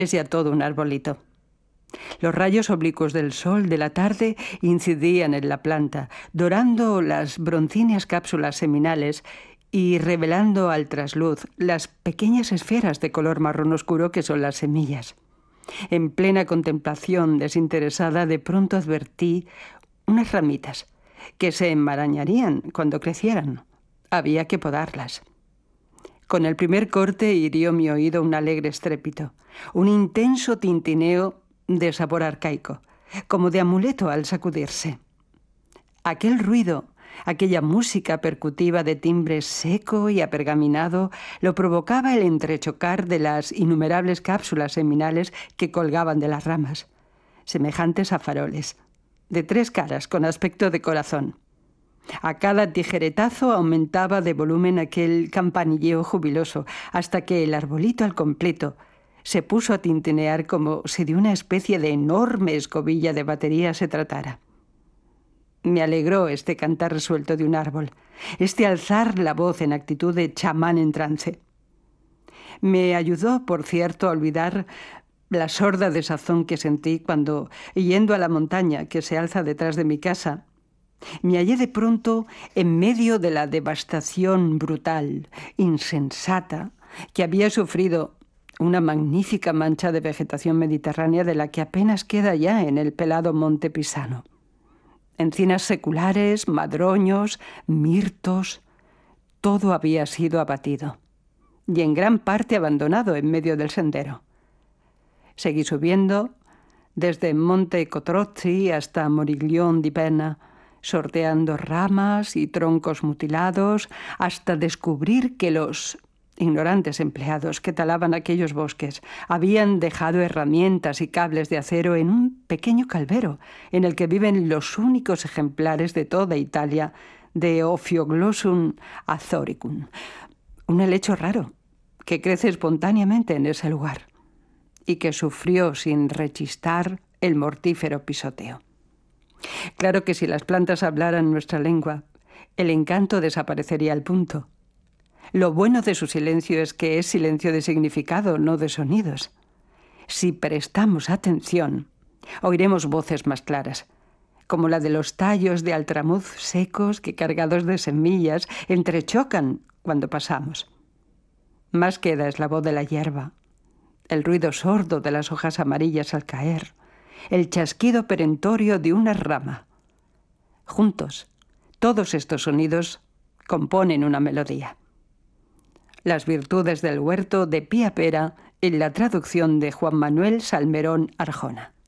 Es ya todo un arbolito. Los rayos oblicuos del sol de la tarde incidían en la planta, dorando las broncíneas cápsulas seminales y revelando al trasluz las pequeñas esferas de color marrón oscuro que son las semillas. En plena contemplación desinteresada, de pronto advertí unas ramitas que se enmarañarían cuando crecieran. Había que podarlas. Con el primer corte hirió mi oído un alegre estrépito, un intenso tintineo de sabor arcaico, como de amuleto al sacudirse. Aquel ruido, aquella música percutiva de timbre seco y apergaminado, lo provocaba el entrechocar de las innumerables cápsulas seminales que colgaban de las ramas, semejantes a faroles, de 3 caras con aspecto de corazón. A cada tijeretazo aumentaba de volumen aquel campanilleo jubiloso, hasta que el arbolito al completo se puso a tintinear como si de una especie de enorme escobilla de batería se tratara. Me alegró este cantar resuelto de un árbol, este alzar la voz en actitud de chamán en trance. Me ayudó, por cierto, a olvidar la sorda desazón que sentí cuando, yendo a la montaña que se alza detrás de mi casa, me hallé de pronto en medio de la devastación brutal, insensata, que había sufrido una magnífica mancha de vegetación mediterránea de la que apenas queda ya en el pelado monte Pisano. Encinas seculares, madroños, mirtos, todo había sido abatido y en gran parte abandonado en medio del sendero. Seguí subiendo desde Monte Cotrozzi hasta Moriglion di Pena, sorteando ramas y troncos mutilados hasta descubrir que los ignorantes empleados que talaban aquellos bosques habían dejado herramientas y cables de acero en un pequeño calvero en el que viven los únicos ejemplares de toda Italia de Ophioglossum azoricum, un helecho raro que crece espontáneamente en ese lugar y que sufrió sin rechistar el mortífero pisoteo. Claro que si las plantas hablaran nuestra lengua, el encanto desaparecería al punto. Lo bueno de su silencio es que es silencio de significado, no de sonidos. Si prestamos atención, oiremos voces más claras, como la de los tallos de altramuz secos que, cargados de semillas, entrechocan cuando pasamos. Más queda es la voz de la hierba, el ruido sordo de las hojas amarillas al caer, el chasquido perentorio de una rama. Juntos, todos estos sonidos componen una melodía. Las virtudes del huerto de Pía Pera en la traducción de Juan Manuel Salmerón Arjona.